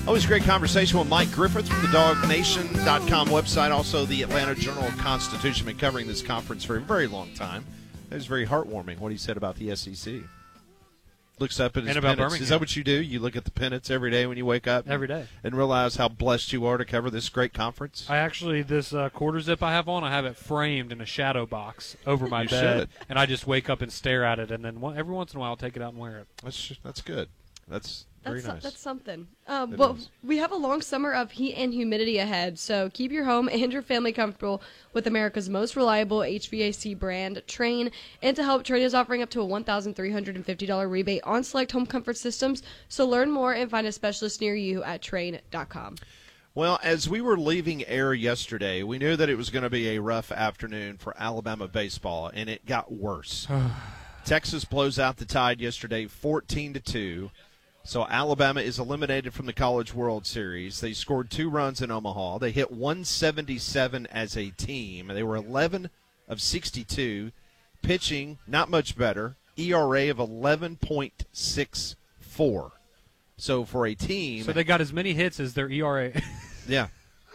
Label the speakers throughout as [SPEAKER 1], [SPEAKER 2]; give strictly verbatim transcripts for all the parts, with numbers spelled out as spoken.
[SPEAKER 1] Always a great conversation with Mike Griffith from the dog nation dot com website, also the Atlanta Journal-Constitution. Been covering this conference for a very long time. It was very heartwarming what he said about the S E C. Looks up at his
[SPEAKER 2] and about
[SPEAKER 1] pennants.
[SPEAKER 2] Birmingham.
[SPEAKER 1] Is that what you do? You look at the pennants every day when you wake up?
[SPEAKER 2] Every day.
[SPEAKER 1] And realize how blessed you are to cover this great conference?
[SPEAKER 2] I actually, this uh, quarter zip I have on, I have it framed in a shadow box over my
[SPEAKER 1] You
[SPEAKER 2] bed.
[SPEAKER 1] should.
[SPEAKER 2] And I just wake up and stare at it, and then one, every once in a while I'll take it out and wear it.
[SPEAKER 1] That's that's good. That's very
[SPEAKER 3] That's,
[SPEAKER 1] nice.
[SPEAKER 3] that's something. Um,
[SPEAKER 1] It
[SPEAKER 3] well,
[SPEAKER 1] is.
[SPEAKER 3] we have a long summer of heat and humidity ahead, so keep your home and your family comfortable with America's most reliable H V A C brand, Train. And to help, Train is offering up to a one thousand three hundred fifty dollars rebate on select home comfort systems. So learn more and find a specialist near you at train dot com.
[SPEAKER 1] Well, as we were leaving air yesterday, we knew that it was going to be a rough afternoon for Alabama baseball, and it got worse. Texas blows out the Tide yesterday, fourteen to two. So Alabama is eliminated from the College World Series. They scored two runs in Omaha. They hit one seventy-seven as a team. They were eleven of sixty-two. Pitching, not much better. E R A of eleven point six four. So for a team.
[SPEAKER 2] So they got as many hits as their E R A.
[SPEAKER 1] Yeah.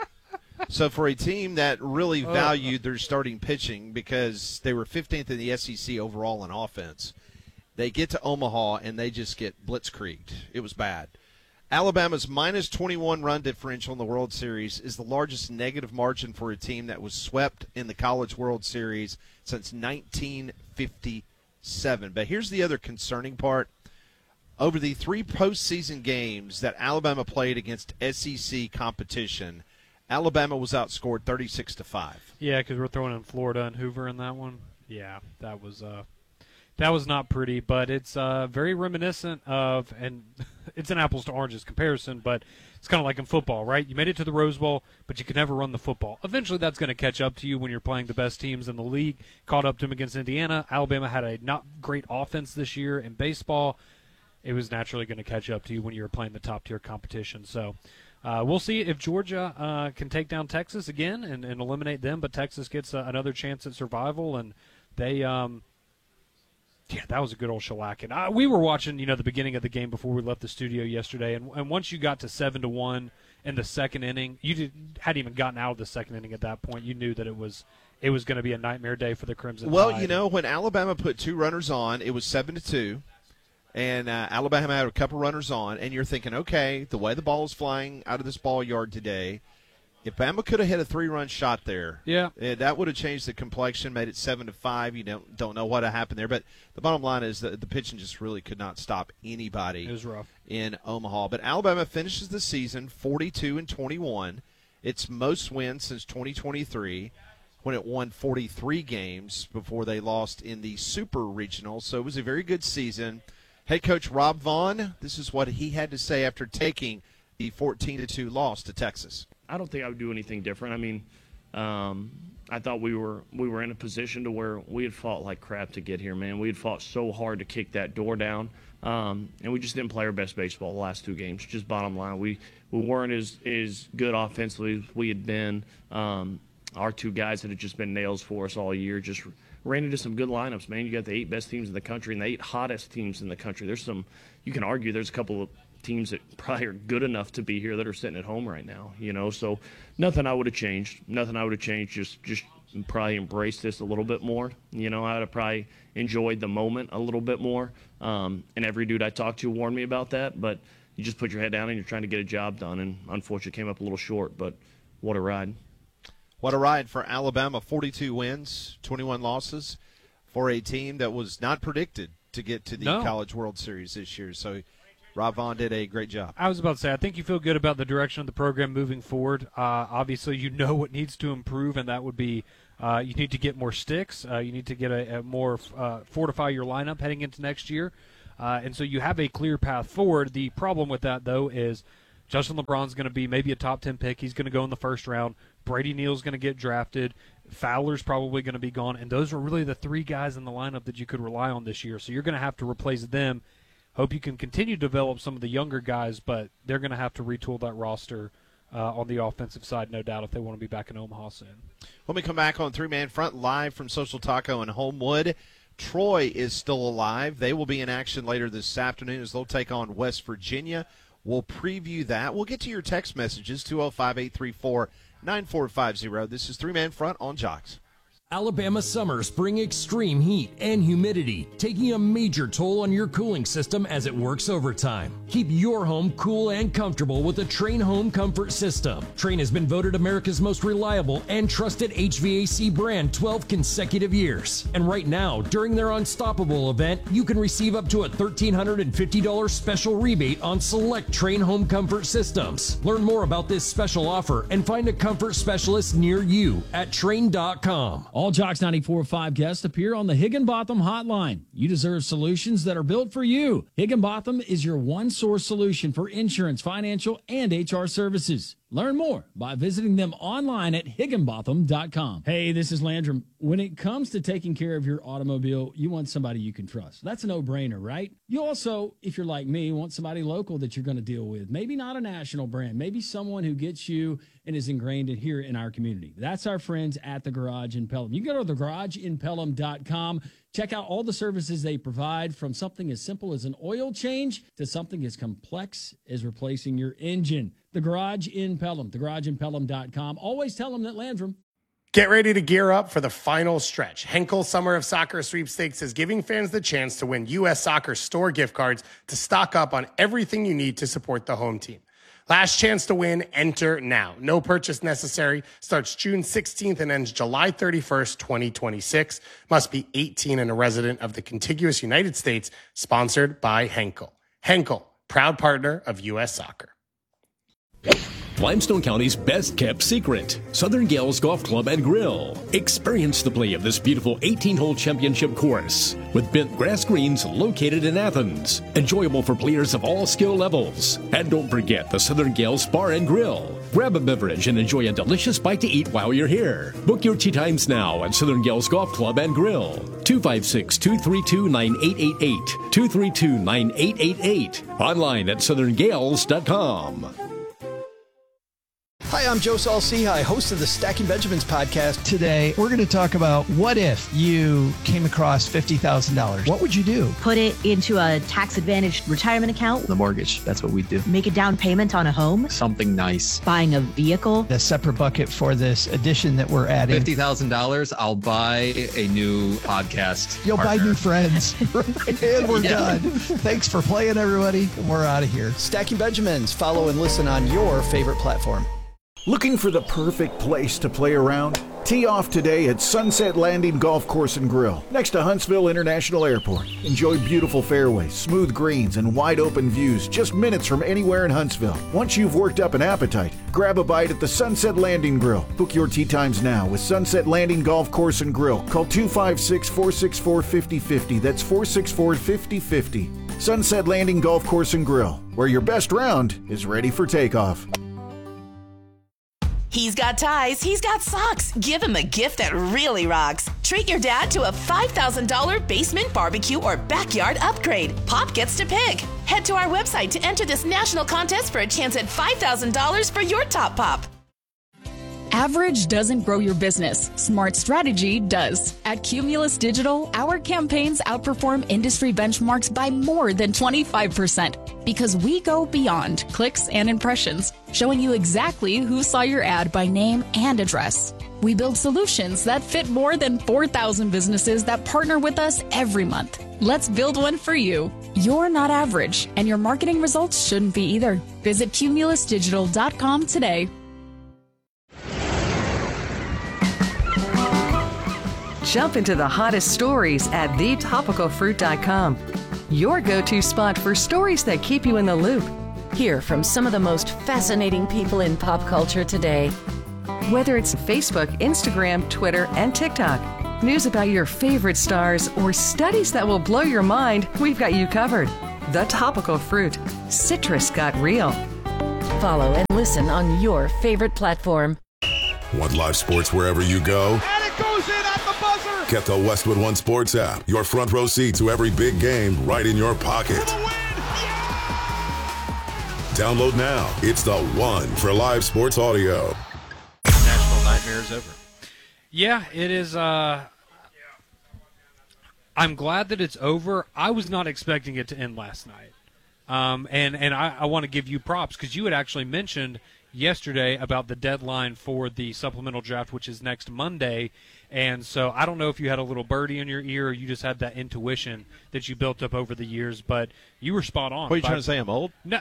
[SPEAKER 1] So for a team that really
[SPEAKER 2] Oh.
[SPEAKER 1] valued their starting pitching because they were fifteenth in the S E C overall in offense, they get to Omaha and they just get blitzkrieged. It was bad. Alabama's minus twenty-one run differential in the World Series is the largest negative margin for a team that was swept in the College World Series since nineteen fifty-seven. But here's the other concerning part. Over the three postseason games that Alabama played against S E C competition, Alabama was outscored thirty-six to five.
[SPEAKER 2] Yeah, because we're throwing in Florida and Hoover in that one. Yeah, that was uh, that was not pretty, but it's uh, very reminiscent of, and it's an apples to oranges comparison, but it's kind of like in football, right? You made it to the Rose Bowl, but you can never run the football. Eventually, that's going to catch up to you when you're playing the best teams in the league. Caught up to them against Indiana. Alabama had a not great offense this year in baseball. It was naturally going to catch up to you when you were playing the top-tier competition. So uh, we'll see if Georgia uh, can take down Texas again and, and eliminate them, but Texas gets uh, another chance at survival, and they um, – yeah, that was a good old shellacking. Uh, we were watching, you know, the beginning of the game before we left the studio yesterday, and, and once you got to seven to one in the second inning, you did, hadn't even gotten out of the second inning at that point. You knew that it was it was going to be a nightmare day for the Crimson
[SPEAKER 1] Well,
[SPEAKER 2] Tide.
[SPEAKER 1] you know, when Alabama put two runners on, it was seven to two, and uh, Alabama had a couple runners on, and you're thinking, okay, the way the ball is flying out of this ball yard today, if Bama could have hit a three-run shot there,
[SPEAKER 2] Yeah.
[SPEAKER 1] eh, that would have changed the complexion, made it seven to five. You don't don't know what happened there, but the bottom line is that the pitching just really could not stop anybody.
[SPEAKER 2] It was rough.
[SPEAKER 1] In Omaha. But Alabama finishes the season forty-two and twenty-one. Its most wins since twenty twenty-three, when it won forty-three games before they lost in the Super Regional. So it was a very good season. Head coach Rob Vaughn, this is what he had to say after taking the fourteen to two loss to Texas.
[SPEAKER 4] I don't think I would do anything different. I mean, um, I thought we were we were in a position to where we had fought like crap to get here, man. We had fought so hard to kick that door down, um, and we just didn't play our best baseball the last two games. Just bottom line, we, we weren't as, as good offensively as we had been. Um, our two guys that had just been nails for us all year just ran into some good lineups, man. You got the eight best teams in the country and the eight hottest teams in the country. There's some – you can argue there's a couple of – teams that probably are good enough to be here that are sitting at home right now, you know. So nothing I would have changed. Nothing I would have changed. Just just probably embrace this a little bit more. You know, I would have probably enjoyed the moment a little bit more. Um, and every dude I talked to warned me about that. But you just put your head down and you're trying to get a job done. And unfortunately, came up a little short. But what a ride.
[SPEAKER 1] What a ride for Alabama. forty-two wins, twenty-one losses for a team that was not predicted to get to the
[SPEAKER 2] No.
[SPEAKER 1] College World Series this year. So Rob Vaughn did a great job.
[SPEAKER 2] I was about to say, I think you feel good about the direction of the program moving forward. Uh, obviously, you know what needs to improve, and that would be uh, you need to get more sticks. Uh, you need to get a, a more uh, fortify your lineup heading into next year. Uh, and so you have a clear path forward. The problem with that, though, is Justin LeBron's going to be maybe a top ten pick. He's going to go in the first round. Brady Neal's going to get drafted. Fowler's probably going to be gone. And those are really the three guys in the lineup that you could rely on this year. So you're going to have to replace them. Hope you can continue to develop some of the younger guys, but they're going to have to retool that roster uh, on the offensive side, no doubt, if they want to be back in Omaha soon.
[SPEAKER 1] When we come back on Three-Man Front, live from Social Taco in Homewood, Troy is still alive. They will be in action later this afternoon as they'll take on West Virginia. We'll preview that. We'll get to your text messages, two oh five, eight three four, nine four five zero. This is Three Man Front on Jocks.
[SPEAKER 5] Alabama summers bring extreme heat and humidity, taking a major toll on your cooling system as it works overtime. Keep your home cool and comfortable with the Trane Home Comfort System. Trane has been voted America's most reliable and trusted H V A C brand twelve consecutive years. And right now, during their Unstoppable event, you can receive up to a one thousand three hundred fifty dollars special rebate on select Trane Home Comfort systems. Learn more about this special offer and find a comfort specialist near you at Trane dot com.
[SPEAKER 6] All Jocks ninety-four point five guests appear on the Higginbotham Hotline. You deserve solutions that are built for you. Higginbotham is your one-source solution for insurance, financial, and H R services. Learn more by visiting them online at higginbotham dot com. Hey, this is Landrum. When it comes to taking care of your automobile, you want somebody you can trust. That's a no-brainer, right? You also, if you're like me, want somebody local that you're going to deal with. Maybe not a national brand. Maybe someone who gets you and is ingrained in here in our community. That's our friends at The Garage in Pelham. You can go to the garage in pelham dot com. Check out all the services they provide, from something as simple as an oil change to something as complex as replacing your engine. The Garage in Pelham, the garage in pelham dot com. Always tell them that Landrum.
[SPEAKER 7] Get ready to gear up for the final stretch. Henkel Summer of Soccer Sweepstakes is giving fans the chance to win U S Soccer store gift cards to stock up on everything you need to support the home team. Last chance to win, enter now. No purchase necessary. Starts June sixteenth and ends July thirty-first, twenty twenty-six. Must be eighteen and a resident of the contiguous United States. Sponsored by Henkel. Henkel, proud partner of U S Soccer.
[SPEAKER 8] Limestone County's best-kept secret, Southern Gales Golf Club and Grill. Experience the play of this beautiful eighteen-hole championship course with bent grass greens located in Athens. Enjoyable for players of all skill levels. And don't forget the Southern Gales Bar and Grill. Grab a beverage and enjoy a delicious bite to eat while you're here. Book your tee times now at Southern Gales Golf Club and Grill. two five six, two three two, nine eight eight eight. two three two, nine eight eight eight. Online at southern gales dot com.
[SPEAKER 9] Hi, I'm Joe Saul-Sehy, host of the Stacking Benjamins podcast.
[SPEAKER 10] Today, we're going to talk about what if you came across fifty thousand dollars. What would you do?
[SPEAKER 11] Put it into a tax-advantaged retirement account.
[SPEAKER 10] The mortgage, that's what we do.
[SPEAKER 11] Make a down payment on a home.
[SPEAKER 10] Something nice.
[SPEAKER 11] Buying a vehicle.
[SPEAKER 10] A separate bucket for this addition that we're adding.
[SPEAKER 12] fifty thousand dollars, I'll buy a new podcast
[SPEAKER 10] You'll
[SPEAKER 12] partner.
[SPEAKER 10] buy new friends. And we're yeah. done. Thanks for playing, everybody. We're out of here.
[SPEAKER 9] Stacking Benjamins. Follow and listen on your favorite platform.
[SPEAKER 13] Looking for the perfect place to play around? Tee off today at Sunset Landing Golf Course and Grill, next to Huntsville International Airport. Enjoy beautiful fairways, smooth greens, and wide open views just minutes from anywhere in Huntsville. Once you've worked up an appetite, grab a bite at the Sunset Landing Grill. Book your tee times now with Sunset Landing Golf Course and Grill. Call two five six, four six four, five oh five oh. That's four six four, five oh five oh. Sunset Landing Golf Course and Grill, where your best round is ready for takeoff.
[SPEAKER 14] He's got ties, he's got socks. Give him a gift that really rocks. Treat your dad to a five thousand dollars basement barbecue or backyard upgrade. Pop gets to pick. Head to our website to enter this national contest for a chance at five thousand dollars for your top pop.
[SPEAKER 15] Average doesn't grow your business. Smart strategy does. At Cumulus Digital, our campaigns outperform industry benchmarks by more than twenty-five percent because we go beyond clicks and impressions, showing you exactly who saw your ad by name and address. We build solutions that fit more than four thousand businesses that partner with us every month. Let's build one for you. You're not average, and your marketing results shouldn't be either. Visit cumulus digital dot com today.
[SPEAKER 16] Jump into the hottest stories at the topical fruit dot com. Your go-to spot for stories that keep you in the loop.
[SPEAKER 17] Hear from some of the most fascinating people in pop culture today.
[SPEAKER 16] Whether it's Facebook, Instagram, Twitter, and TikTok, news about your favorite stars, or studies that will blow your mind, we've got you covered. The Topical Fruit. Citrus got real.
[SPEAKER 17] Follow and listen on your favorite platform.
[SPEAKER 18] Want live sports wherever you go?
[SPEAKER 19] And it goes in at the buzzer!
[SPEAKER 18] Get the Westwood One Sports app. Your front row seat to every big game right in your pocket.
[SPEAKER 19] For the win! Yeah!
[SPEAKER 18] Download now. It's the one for live sports audio.
[SPEAKER 1] National nightmare is over.
[SPEAKER 2] Yeah, it is. Uh, I'm glad that it's over. I was not expecting it to end last night. Um, and and I, I want to give you props because you had actually mentioned yesterday about the deadline for the supplemental draft, which is next Monday. And so I don't know if you had a little birdie in your ear or you just had that intuition that you built up over the years, but you were spot on.
[SPEAKER 1] What are you trying to say, I'm old?
[SPEAKER 2] No.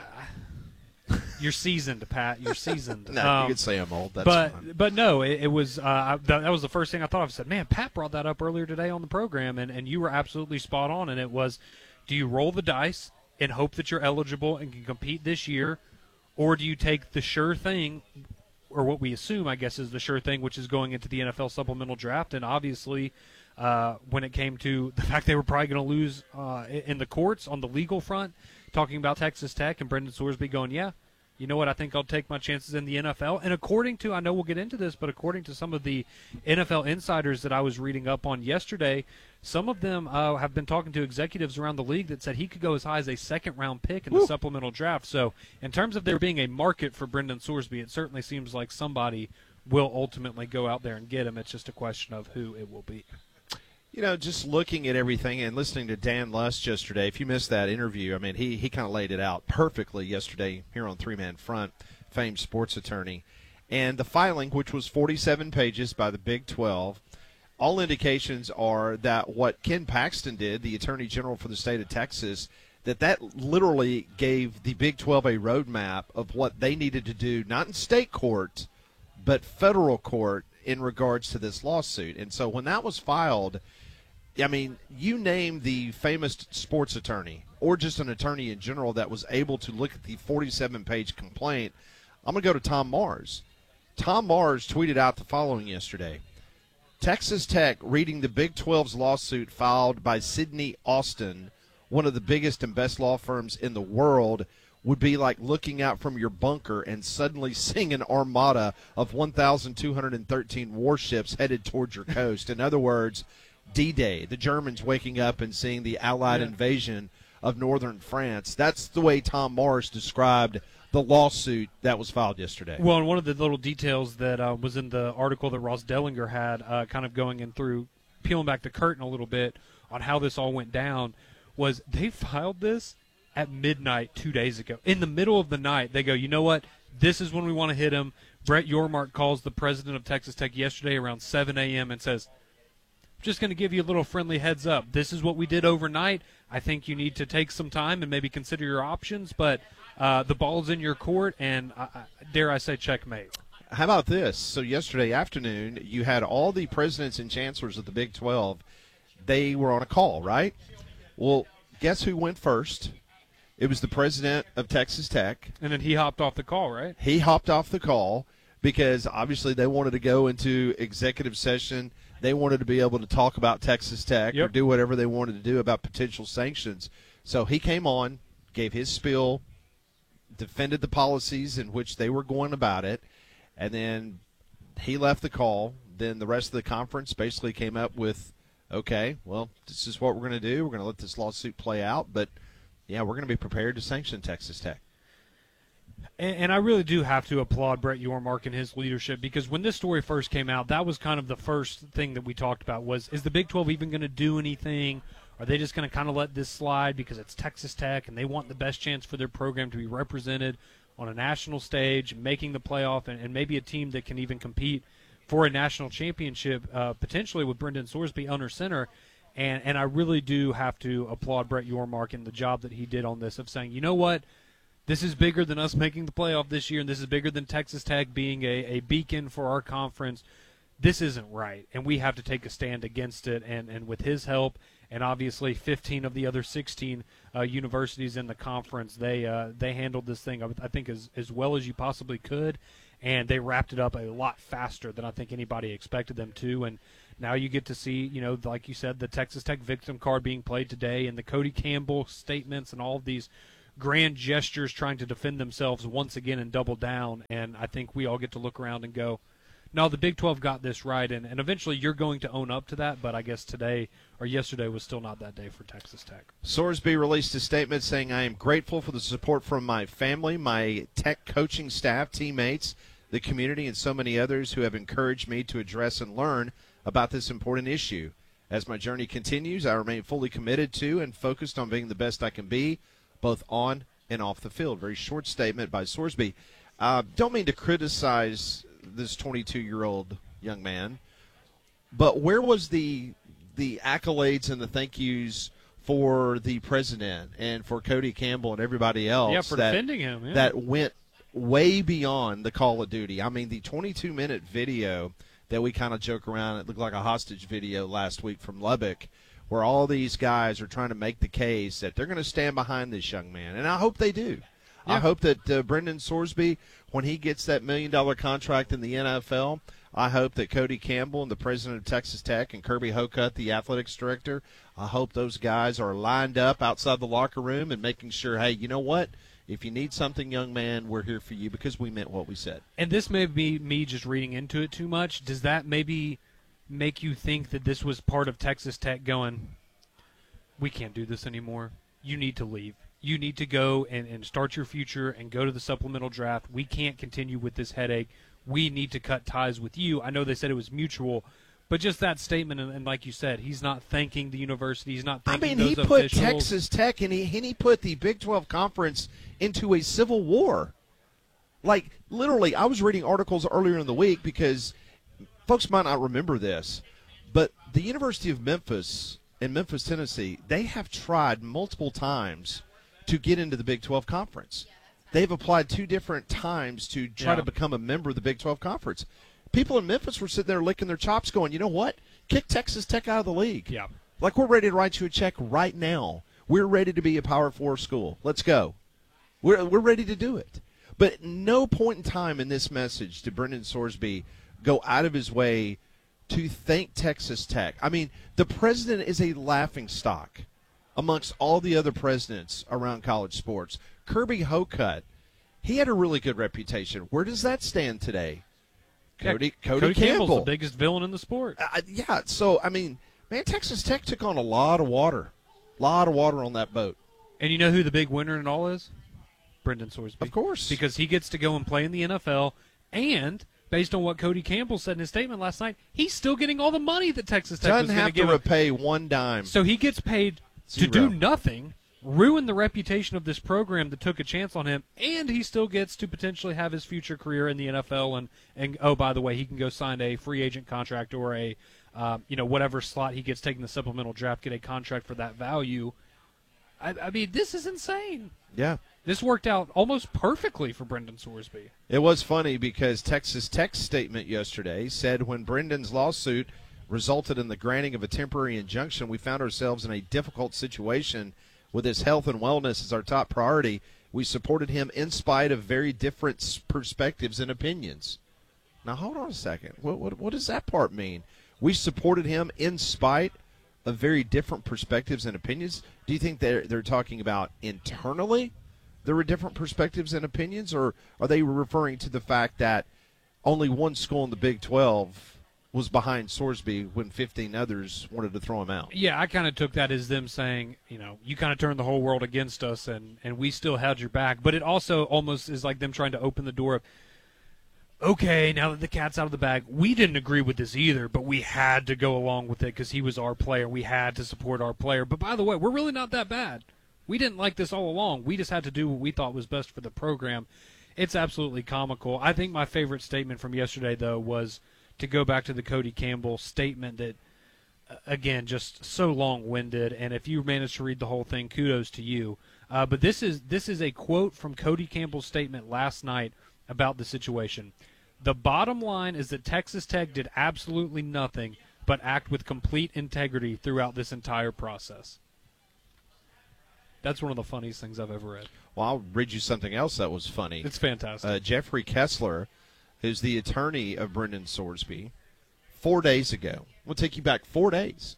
[SPEAKER 2] You're seasoned, Pat. You're seasoned.
[SPEAKER 1] no,
[SPEAKER 2] um,
[SPEAKER 1] you could say I'm old. That's
[SPEAKER 2] but
[SPEAKER 1] fine.
[SPEAKER 2] but no, it, it was uh, that, that was the first thing I thought of. I said, man, Pat brought that up earlier today on the program, and, and you were absolutely spot on. And it was, do you roll the dice and hope that you're eligible and can compete this year, or do you take the sure thing, or what we assume, I guess, is the sure thing, which is going into the N F L supplemental draft? And obviously, uh, when it came to the fact they were probably going to lose uh, in the courts on the legal front, talking about Texas Tech and Brendan Sorsby going, yeah, you know what, I think I'll take my chances in the N F L. And according to, I know we'll get into this, but according to some of the N F L insiders that I was reading up on yesterday, some of them uh, have been talking to executives around the league that said he could go as high as a second-round pick in the Woo. supplemental draft. So in terms of there being a market for Brendan Sorsby, it certainly seems like somebody will ultimately go out there and get him. It's just a question of who it will be.
[SPEAKER 1] You know, just looking at everything and listening to Dan Lust yesterday, if you missed that interview, I mean, he, he kind of laid it out perfectly yesterday here on Three Man Front, famed sports attorney. And the filing, which was forty-seven pages by the Big twelve, all indications are that what Ken Paxton did, the Attorney General for the state of Texas, that that literally gave the Big twelve a roadmap of what they needed to do, not in state court, but federal court in regards to this lawsuit. And so when that was filed, I mean, you name the famous sports attorney or just an attorney in general that was able to look at the forty-seven page complaint. I'm going to go to Tom Mars. Tom Mars tweeted out the following yesterday. Texas Tech reading the Big twelve's lawsuit filed by Sidney Austin, one of the biggest and best law firms in the world, would be like looking out from your bunker and suddenly seeing an armada of one thousand two hundred thirteen warships headed towards your coast. In other words, D-Day, the Germans waking up and seeing the Allied yeah. invasion of northern France. That's the way Tom Morris described the lawsuit that was filed yesterday.
[SPEAKER 2] Well, and one of the little details that uh, was in the article that Ross Dellinger had, uh, kind of going in through, peeling back the curtain a little bit on how this all went down, was they filed this at midnight two days ago. In the middle of the night, they go, you know what, this is when we want to hit him. Brett Yormark calls the president of Texas Tech yesterday around seven a.m. and says, just going to give you a little friendly heads up. This is what we did overnight. I think you need to take some time and maybe consider your options, but uh, the ball's in your court, and uh, dare I say checkmate.
[SPEAKER 1] How about this? So yesterday afternoon, you had all the presidents and chancellors of the Big twelve. They were on a call, right? Well, guess who went first? It was the president of Texas Tech.
[SPEAKER 2] And then he hopped off the call, right?
[SPEAKER 1] He hopped off the call because obviously they wanted to go into executive session. They wanted to be able to talk about Texas Tech yep. or do whatever they wanted to do about potential sanctions. So he came on, gave his spiel, defended the policies in which they were going about it, and then he left the call. Then the rest of the conference basically came up with, okay, well, this is what we're going to do. We're going to let this lawsuit play out, but, yeah, we're going to be prepared to sanction Texas Tech.
[SPEAKER 2] And, and I really do have to applaud Brett Yormark and his leadership, because when this story first came out, that was kind of the first thing that we talked about was, is the Big twelve even going to do anything? Are they just going to kind of let this slide because it's Texas Tech and they want the best chance for their program to be represented on a national stage, making the playoff, and, and maybe a team that can even compete for a national championship, uh, potentially with Brendan Sorsby under center? And, and I really do have to applaud Brett Yormark and the job that he did on this of saying, you know what, this is bigger than us making the playoff this year, and this is bigger than Texas Tech being a, a beacon for our conference. This isn't right, and we have to take a stand against it. And, and with his help, and obviously fifteen of the other sixteen uh, universities in the conference, they uh, they handled this thing, I think, as, as well as you possibly could, and they wrapped it up a lot faster than I think anybody expected them to. And now you get to see, you know, like you said, the Texas Tech victim card being played today, and the Cody Campbell statements and all of these grand gestures trying to defend themselves once again and double down. And I think we all get to look around and go, no, the Big twelve got this right, and, and eventually you're going to own up to that, but I guess today or yesterday was still not that day for Texas Tech.
[SPEAKER 1] Sorsby released a statement saying, I am grateful for the support from my family, my Tech coaching staff, teammates, the community, and so many others who have encouraged me to address and learn about this important issue. As my journey continues, I remain fully committed to and focused on being the best I can be, both on and off the field. Very short statement by Sorsby. Uh, don't mean to criticize this twenty-two-year-old young man, but where was the the accolades and the thank yous for the president and for Cody Campbell and everybody else?
[SPEAKER 2] Yeah, for
[SPEAKER 1] that,
[SPEAKER 2] defending him. Yeah.
[SPEAKER 1] That went way beyond the Call of Duty. I mean, the twenty-two minute video that we kind of joke around, it looked like a hostage video last week from Lubbock, where all these guys are trying to make the case that they're going to stand behind this young man. And I hope they do. Yeah. I hope that uh, Brendan Sorsby, when he gets that million-dollar contract in the N F L, I hope that Cody Campbell and the president of Texas Tech and Kirby Hocutt, the athletics director, I hope those guys are lined up outside the locker room and making sure, hey, you know what? If you need something, young man, we're here for you because we meant what we said.
[SPEAKER 2] And this may be me just reading into it too much. Does that maybe make you think that this was part of Texas Tech going, we can't do this anymore. You need to leave. You need to go and, and start your future and go to the supplemental draft. We can't continue with this headache. We need to cut ties with you. I know they said it was mutual, but just that statement, and, and like you said, he's not thanking the university. He's not thanking
[SPEAKER 1] I mean,
[SPEAKER 2] those
[SPEAKER 1] he put
[SPEAKER 2] officials.
[SPEAKER 1] Texas Tech and he, and he put the Big twelve Conference into a civil war. Like, literally, I was reading articles earlier in the week because folks might not remember this, but the University of Memphis in Memphis, Tennessee, they have tried multiple times to get into the Big twelve Conference. They've applied two different times to try
[SPEAKER 2] Yeah.
[SPEAKER 1] to become a member of the Big twelve Conference. People in Memphis were sitting there licking their chops going, you know what? Kick Texas Tech out of the league.
[SPEAKER 2] Yeah.
[SPEAKER 1] Like, we're ready to write you a check right now. We're ready to be a Power Four school. Let's go. We're, we're ready to do it. But at no point in time in this message did Brendan Sorsby go out of his way to thank Texas Tech. I mean, the president is a laughingstock amongst all the other presidents around college sports. Kirby Hocutt, he had a really good reputation. Where does that stand today? Cody,
[SPEAKER 2] Yeah,
[SPEAKER 1] Cody,
[SPEAKER 2] Cody
[SPEAKER 1] Campbell.
[SPEAKER 2] Campbell's the biggest villain in the sport.
[SPEAKER 1] Uh, yeah, so, I mean, man, Texas Tech took on a lot of water. A lot of water on that boat.
[SPEAKER 2] And you know who the big winner in it all is? Brendan Sorsby.
[SPEAKER 1] Of course.
[SPEAKER 2] Because he gets to go and play in the N F L, and based on what Cody Campbell said in his statement last night, he's still getting all the money that Texas Tech
[SPEAKER 1] Doesn't
[SPEAKER 2] was going
[SPEAKER 1] have
[SPEAKER 2] to give
[SPEAKER 1] to
[SPEAKER 2] him.
[SPEAKER 1] repay one dime.
[SPEAKER 2] So he gets paid
[SPEAKER 1] Zero.
[SPEAKER 2] to do nothing, ruin the reputation of this program that took a chance on him, and he still gets to potentially have his future career in the N F L. And, and oh, by the way, he can go sign a free agent contract or a, uh, you know, whatever slot he gets taking the supplemental draft, get a contract for that value. I, I mean, this is insane.
[SPEAKER 1] Yeah.
[SPEAKER 2] This worked out almost perfectly for Brendan Sorsby.
[SPEAKER 1] It was funny because Texas Tech's statement yesterday said when Brendan's lawsuit resulted in the granting of a temporary injunction, we found ourselves in a difficult situation with his health and wellness as our top priority. We supported him in spite of very different perspectives and opinions. Now, hold on a second. What, what, what does that part mean? We supported him in spite of very different perspectives and opinions? Do you think they're, they're talking about internally there were different perspectives and opinions, or are they referring to the fact that only one school in the Big twelve was behind Sorsby when fifteen others wanted to throw him out?
[SPEAKER 2] Yeah, I kind of took that as them saying, you know, you kind of turned the whole world against us, and, and we still held your back. But it also almost is like them trying to open the door of, okay, now that the cat's out of the bag, we didn't agree with this either, but we had to go along with it because he was our player. We had to support our player. But by the way, we're really not that bad. We didn't like this all along. We just had to do what we thought was best for the program. It's absolutely comical. I think my favorite statement from yesterday, though, was to go back to the Cody Campbell statement that, uh, again, just so long-winded. And if you managed to read the whole thing, kudos to you. Uh, but this is this is a quote from Cody Campbell's statement last night about the situation. The bottom line is that Texas Tech did absolutely nothing but act with complete integrity throughout this entire process. That's one of the funniest things I've ever read.
[SPEAKER 1] Well, I'll read you something else that was funny.
[SPEAKER 2] It's fantastic.
[SPEAKER 1] Uh, Jeffrey Kessler, who's the attorney of Brendan Sorsby, four days ago. We'll take you back four days.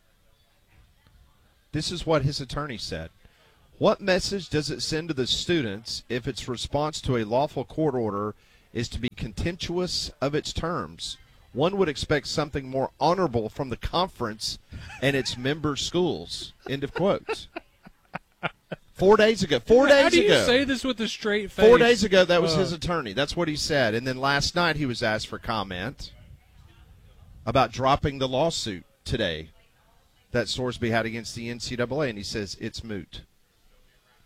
[SPEAKER 1] This is what his attorney said. What message does it send to the students if its response to a lawful court order is to be contemptuous of its terms? One would expect something more honorable from the conference and its member schools. End of quote. Four days ago. Four days ago.
[SPEAKER 2] How do you say this with a straight face?
[SPEAKER 1] Four days ago, that was
[SPEAKER 2] uh,
[SPEAKER 1] his attorney. That's what he said. And then last night he was asked for comment about dropping the lawsuit today that Sorsby had against the N C double A, and he says it's moot.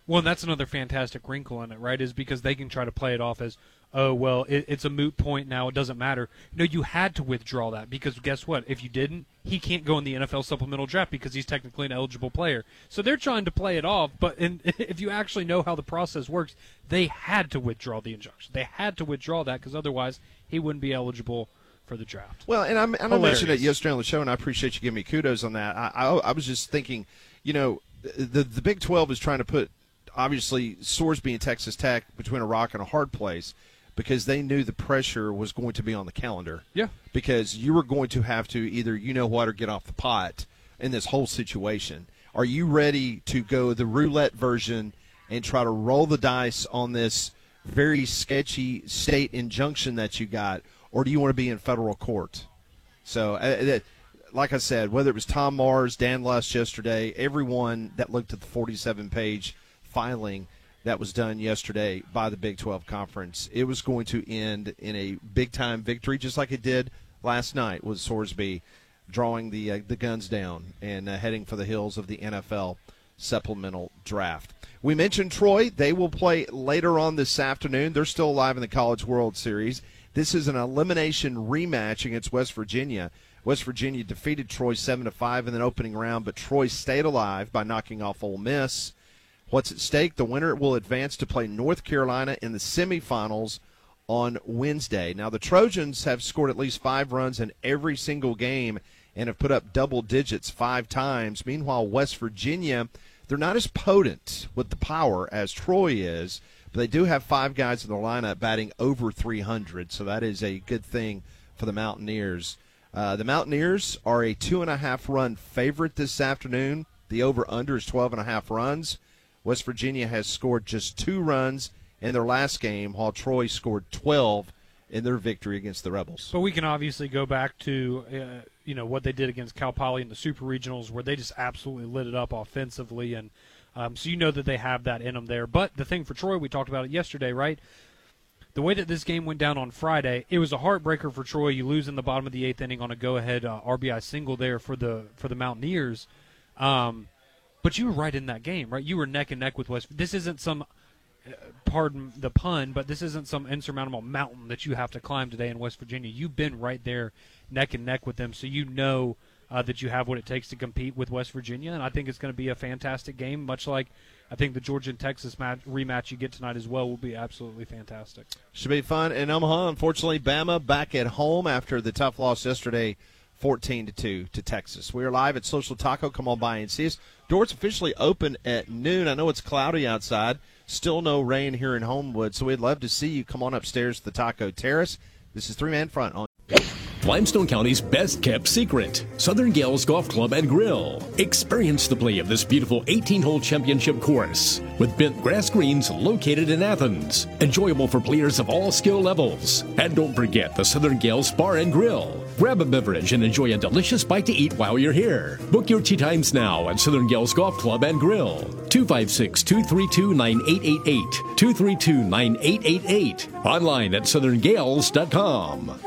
[SPEAKER 2] Well, and that's another fantastic wrinkle in it, right, is because they can try to play it off as, oh, well, it, it's a moot point now, it doesn't matter. No, you had to withdraw that because guess what? If you didn't, he can't go in the N F L supplemental draft because he's technically an eligible player. So they're trying to play it off, but in, if you actually know how the process works, they had to withdraw the injunction. They had to withdraw that because otherwise he wouldn't be eligible for the draft.
[SPEAKER 1] Well, and I'm, and I mentioned it yesterday on the show, and I appreciate you giving me kudos on that. I, I, I was just thinking, you know, the the Big twelve is trying to put, obviously, Sorsby and Texas Tech between a rock and a hard place because they knew the pressure was going to be on the calendar.
[SPEAKER 2] Yeah.
[SPEAKER 1] Because you were going to have to either, you know what, or get off the pot in this whole situation. Are you ready to go the roulette version and try to roll the dice on this very sketchy state injunction that you got, or do you want to be in federal court? So, uh, like I said, whether it was Tom Mars, Dan Lust yesterday, everyone that looked at the forty-seven page filing that was done yesterday by the Big twelve Conference, it was going to end in a big-time victory, just like it did last night with Sorsby drawing the uh, the guns down and uh, heading for the hills of the N F L supplemental draft. We mentioned Troy. They will play later on this afternoon. They're still alive in the College World Series. This is an elimination rematch against West Virginia. West Virginia defeated Troy seven to five in the opening round, but Troy stayed alive by knocking off Ole Miss. What's at stake? The winner will advance to play North Carolina in the semifinals on Wednesday. Now, the Trojans have scored at least five runs in every single game and have put up double digits five times. Meanwhile, West Virginia, they're not as potent with the power as Troy is, but they do have five guys in their lineup batting over three hundred, so that is a good thing for the Mountaineers. Uh, the Mountaineers are a two-and-a-half-run favorite this afternoon. The over-under is twelve and a half runs. West Virginia has scored just two runs in their last game, while Troy scored twelve in their victory against the Rebels.
[SPEAKER 2] But we can obviously go back to uh, you know what they did against Cal Poly in the Super Regionals, where they just absolutely lit it up offensively, and um, so you know that they have that in them there. But the thing for Troy, we talked about it yesterday, right? The way that this game went down on Friday, it was a heartbreaker for Troy. You lose in the bottom of the eighth inning on a go-ahead uh, R B I single there for the for the Mountaineers. Um, but you were right in that game, right? You were neck and neck with West. This isn't some, uh, pardon the pun, but this isn't some insurmountable mountain that you have to climb today in West Virginia. You've been right there neck and neck with them, so you know uh, that you have what it takes to compete with West Virginia, and I think it's going to be a fantastic game, much like I think the Georgia and Texas match, rematch you get tonight as well will be absolutely fantastic.
[SPEAKER 1] Should be fun in Omaha. Unfortunately, Bama back at home after the tough loss yesterday, fourteen to two to Texas. We are live at Social Taco. Come on by and see us. Doors officially open at noon. I know it's cloudy outside. Still no rain here in Homewood, so we'd love to see you. Come on upstairs to the Taco Terrace. This is Three Man Front on
[SPEAKER 8] Limestone County's best-kept secret, Southern Gales Golf Club and Grill. Experience the play of this beautiful eighteen-hole championship course with bent grass greens located in Athens. Enjoyable for players of all skill levels. And don't forget the Southern Gales Bar and Grill. Grab a beverage and enjoy a delicious bite to eat while you're here. Book your tee times now at Southern Gales Golf Club and Grill. two five six, two three two, nine eight eight eight. two three two, nine eight eight eight. Online at southern gales dot com.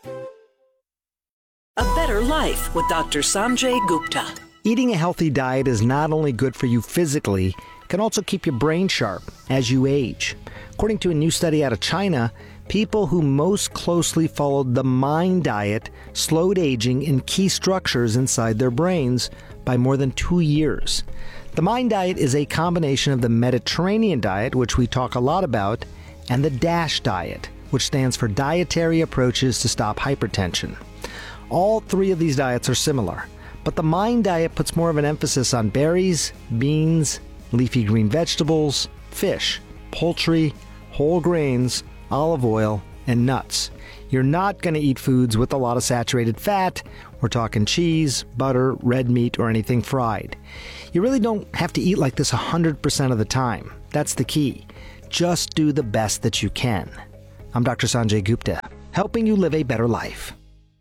[SPEAKER 20] A better life with Doctor Sanjay Gupta.
[SPEAKER 21] Eating a healthy diet is not only good for you physically, it can also keep your brain sharp as you age. According to a new study out of China, people who most closely followed the MIND diet slowed aging in key structures inside their brains by more than two years. The MIND diet is a combination of the Mediterranean diet, which we talk a lot about, and the DASH diet, which stands for Dietary Approaches to Stop Hypertension. All three of these diets are similar, but the MIND diet puts more of an emphasis on berries, beans, leafy green vegetables, fish, poultry, whole grains, olive oil, and nuts. You're not going to eat foods with a lot of saturated fat. We're talking cheese, butter, red meat, or anything fried. You really don't have to eat like this one hundred percent of the time. That's the key. Just do the best that you can. I'm Doctor Sanjay Gupta, helping you live a better life.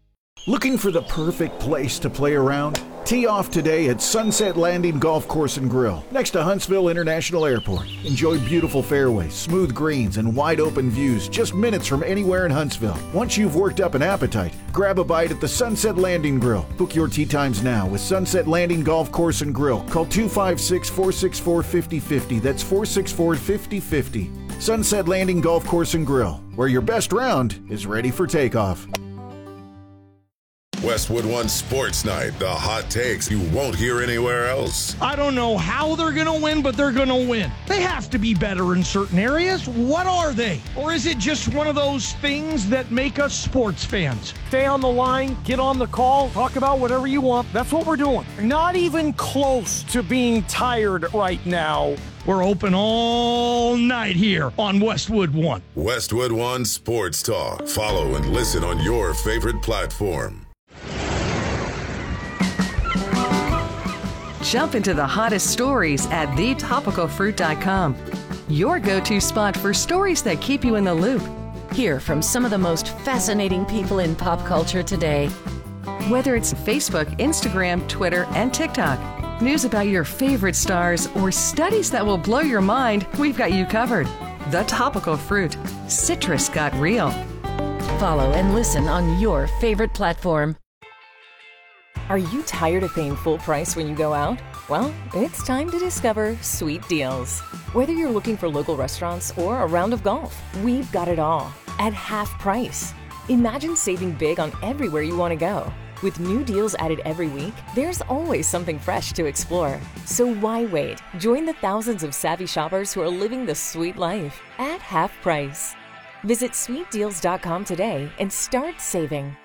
[SPEAKER 13] Looking for the perfect place to play around? Tee off today at Sunset Landing Golf Course and Grill, next to Huntsville International Airport. Enjoy beautiful fairways, smooth greens, and wide open views just minutes from anywhere in Huntsville. Once you've worked up an appetite, grab a bite at the Sunset Landing Grill. Book your tee times now with Sunset Landing Golf Course and Grill. Call two five six, four six four, five oh five oh. That's four six four, five oh five oh. Sunset Landing Golf Course and Grill, where your best round is ready for takeoff.
[SPEAKER 18] Westwood One Sports Night, the hot takes you won't hear anywhere else.
[SPEAKER 19] I don't know how they're going to win, but they're going to win. They have to be better in certain areas. What are they? Or is it just one of those things that make us sports fans? Stay on the line, get on the call, talk about whatever you want. That's what we're doing. Not even close to being tired right now. We're open all night here on Westwood One.
[SPEAKER 18] Westwood One Sports Talk. Follow and listen on your favorite platform.
[SPEAKER 16] Jump into the hottest stories at the topical fruit dot com. Your go-to spot for stories that keep you in the loop.
[SPEAKER 17] Hear from some of the most fascinating people in pop culture today.
[SPEAKER 16] Whether it's Facebook, Instagram, Twitter, and TikTok, news about your favorite stars, or studies that will blow your mind, we've got you covered. The Topical Fruit. Citrus got real.
[SPEAKER 17] Follow and listen on your favorite platform.
[SPEAKER 3] Are you tired of paying full price when you go out? Well, it's time to discover Sweet Deals. Whether you're looking for local restaurants or a round of golf, we've got it all at half price. Imagine saving big on everywhere you want to go. With new deals added every week, there's always something fresh to explore. So why wait? Join the thousands of savvy shoppers who are living the sweet life at half price. Visit sweet deals dot com today and start saving.